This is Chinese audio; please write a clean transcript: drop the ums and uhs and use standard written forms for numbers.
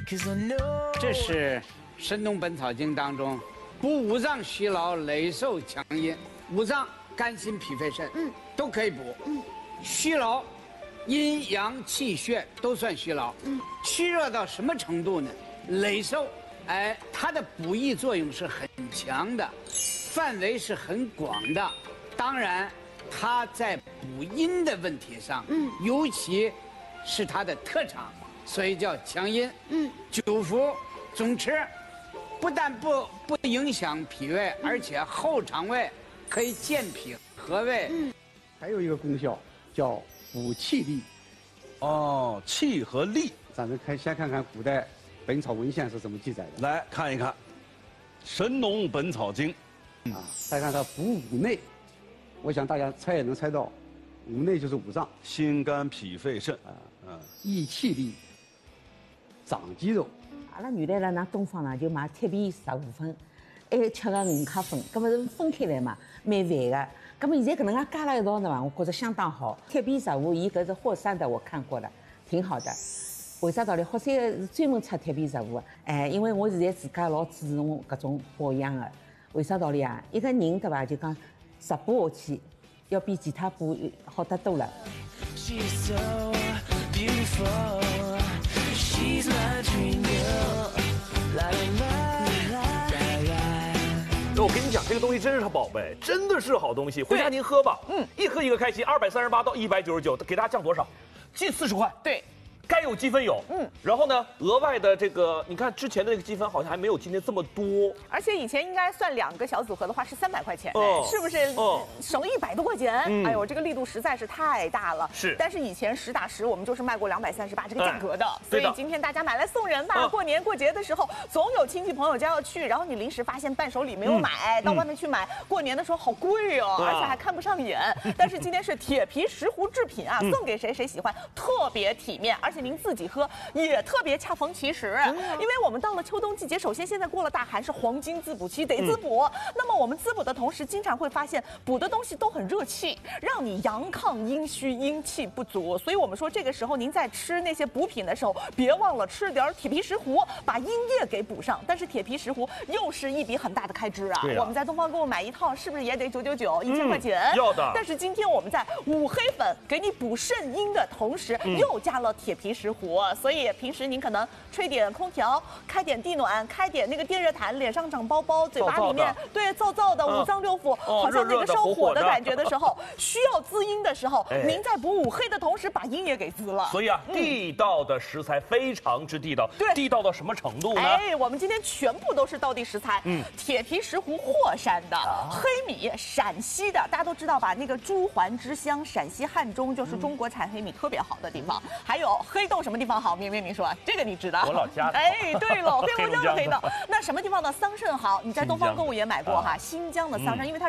这是《神农本草经》当中，补五脏虚劳、累瘦强阴。五脏肝心脾肺肾，都可以补。虚劳，阴阳气血都算虚劳。虚弱到什么程度呢？累瘦，它的补益作用是很强的，范围是很广的。当然，它在补阴的问题上，尤其是它的特长，所以叫强阴。久服总吃，不但不影响脾胃，而且后肠胃可以健脾和胃。 还有一个功效叫补气力。 哦，气和力。 咱们先看看古代本草文献是怎么记载的。 来看一看，《神农本草经》。 再看它补五内，我想大家猜也能猜到，五内就是五脏， 心肝脾肺肾。 益气力，长肌肉。 阿拉原来呢，东方呢就买铁皮15分，还吃个5克粉，搿么是分开来嘛，蛮烦的。搿么现在搿能介加了一道呢，我觉着相当好。铁皮15，伊搿是霍山的，我看过了，挺好的。为啥道理？霍山是专门出铁皮15的，因为我现在自家老注重搿种保养的。为啥道理啊？一个人对伐？就讲10步下去，要比其他步好得多了。 我跟你讲，这个东西真是他宝贝，真的是好东西。回家您喝吧，一喝一个开心。238到199，给大家降多少？近40块。 对。 该有积分有，然后呢，额外的这个，你看之前的那个积分好像还没有今天这么多， 而且以前应该算2个小组合的话是300块钱，是不是？省了100多块钱，哎呦，这个力度实在是太大了。 是， 但是以前10打10我们就是卖过238这个价格的，所以今天大家买来送人吧。过年过节的时候，总有亲戚朋友家要去，然后你临时发现伴手礼没有买，到外面去买，过年的时候好贵哦，而且还看不上眼。但是今天是铁皮石斛制品啊，送给谁谁喜欢，特别体面，而且您自己喝也特别恰逢其时，因为我们到了秋冬季节，首先现在过了大寒，是黄金滋补期，得滋补。那么我们滋补的同时，经常会发现补的东西都很热气，让你阳亢阴虚，阴气不足。所以我们说这个时候您在吃那些补品的时候，别忘了吃点铁皮石斛，把阴液给补上。但是铁皮石斛又是一笔很大的开支啊！我们在东方购物买一套，是不是也得999，1000块钱？ 要的。 但是今天我们在五黑粉给你补肾阴的同时，又加了铁皮石斛。所以平时您可能吹点空调，开点地暖，开点那个电热毯，脸上长包包，嘴巴里面对燥燥的，五脏六腑好像那个烧火的感觉的时候，需要滋阴的时候，您在补五黑的同时，把阴也给滋了。 所以啊，地道的食材非常之地道。对，地道到什么程度呢？ 我们今天全部都是道地食材。铁皮石斛霍山的，黑米陕西的，大家都知道吧？那个朱鹮之乡，陕西汉中就是中国产黑米特别好的地方。还有黑豆什么地方好？明明你说这个你知道？ 我老家的。 对了，黑龙江的黑豆。那什么地方的桑葚好？你在东方购物也买过哈，新疆的桑葚，因为它